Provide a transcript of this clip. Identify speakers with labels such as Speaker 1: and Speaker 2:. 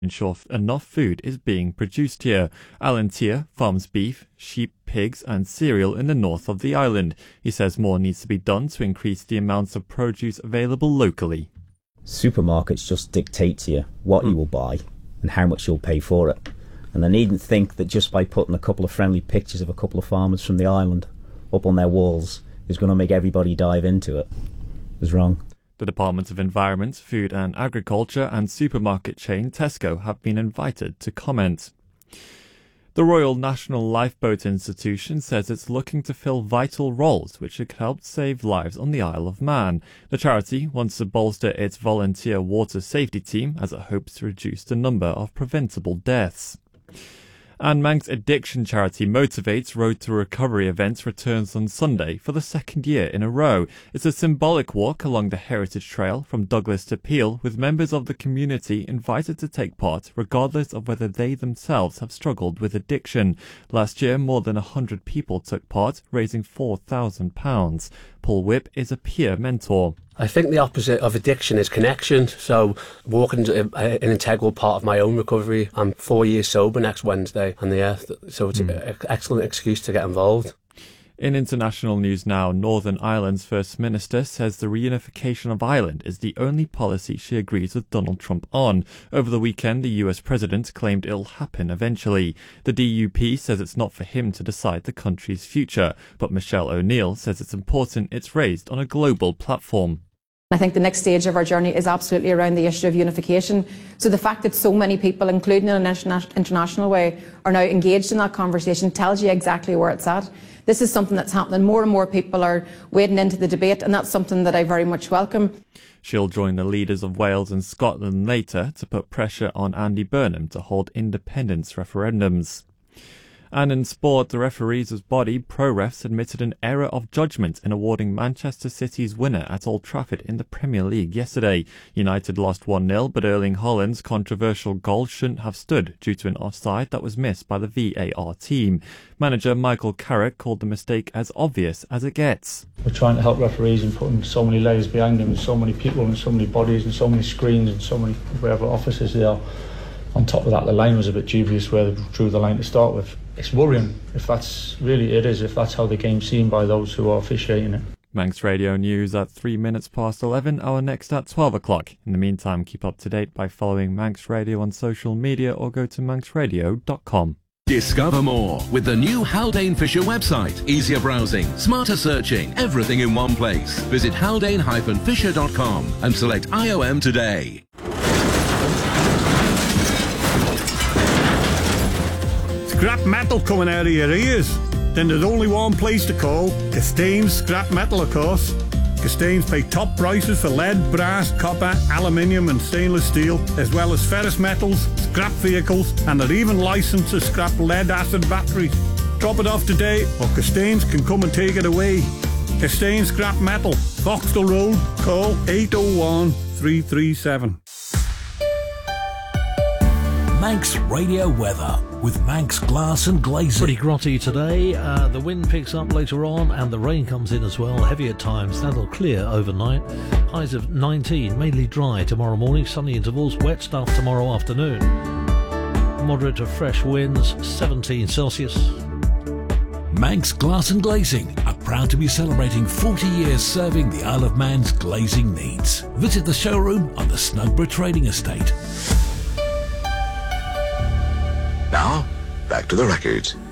Speaker 1: ensure enough food is being produced here. Alan Tier farms beef, sheep, pigs and cereal in the north of the island. He says more needs to be done to increase the amounts of produce available locally.
Speaker 2: Supermarkets just dictate to you what you will buy and how much you'll pay for it. And they needn't think that just by putting a couple of friendly pictures of a couple of farmers from the island up on their walls is going to make everybody dive into it. It's wrong.
Speaker 1: The Department of Environment, Food and Agriculture and supermarket chain Tesco have been invited to comment. The Royal National Lifeboat Institution says it's looking to fill vital roles which could help save lives on the Isle of Man. The charity wants to bolster its volunteer water safety team as it hopes to reduce the number of preventable deaths. And Manx addiction charity Motivate's Road to Recovery event returns on Sunday for the second year in a row. It's a symbolic walk along the Heritage Trail from Douglas to Peel, with members of the community invited to take part regardless of whether they themselves have struggled with addiction. Last year, more than 100 people took part, raising £4,000. Paul Whipp is a peer mentor.
Speaker 3: I think the opposite of addiction is connection. So walking is an integral part of my own recovery. I'm 4 years sober next Wednesday, and so it's an excellent excuse to get involved.
Speaker 1: In international news now, Northern Ireland's First Minister says the reunification of Ireland is the only policy she agrees with Donald Trump on. Over the weekend, the US president claimed it'll happen eventually. The DUP says it's not for him to decide the country's future, but Michelle O'Neill says it's important it's raised on a global platform.
Speaker 4: I think the next stage of our journey is absolutely around the issue of unification. So the fact that so many people, including in an international way, are now engaged in that conversation tells you exactly where it's at. This is something that's happening. More and more people are wading into the debate, and that's something that I very much welcome.
Speaker 1: She'll join the leaders of Wales and Scotland later to put pressure on Andy Burnham to hold independence referendums. And in sport, the referees' body, ProRefs, admitted an error of judgment in awarding Manchester City's winner at Old Trafford in the Premier League yesterday. United lost 1-0, but Erling Haaland's controversial goal shouldn't have stood due to an offside that was missed by the VAR team. Manager Michael Carrick called the mistake as obvious as it gets.
Speaker 5: We're trying to help referees and putting so many layers behind them, and so many people and so many bodies and so many screens and so many wherever offices they are. On top of that, the line was a bit dubious where they drew the line to start with. It's worrying if that's how the game's seen by those who are officiating it.
Speaker 1: Manx Radio News at 3 minutes past 11, our next at 12 o'clock. In the meantime, keep up to date by following Manx Radio on social media or go to manxradio.com.
Speaker 6: Discover more with the new Haldane Fisher website. Easier browsing, smarter searching, everything in one place. Visit haldane-fisher.com and select IOM today.
Speaker 7: Scrap metal coming out of your ears? Then there's only one place to call. Castains Scrap Metal, of course. Castains pay top prices for lead, brass, copper, aluminium and stainless steel, as well as ferrous metals, scrap vehicles, and they're even licensed to scrap lead-acid batteries. Drop it off today, or Castains can come and take it away. Castains Scrap Metal, Foxtel Road, call 801 337.
Speaker 8: Manx Radio weather with Manx Glass and Glazing.
Speaker 9: Pretty grotty today. The wind picks up later on and the rain comes in as well, heavy at times. That'll clear overnight. Highs of 19, mainly dry tomorrow morning, sunny intervals, wet stuff tomorrow afternoon. Moderate to fresh winds, 17 Celsius.
Speaker 8: Manx Glass and Glazing are proud to be celebrating 40 years serving the Isle of Man's glazing needs. Visit the showroom on the Snugborough Trading Estate.
Speaker 10: Now, back to the records.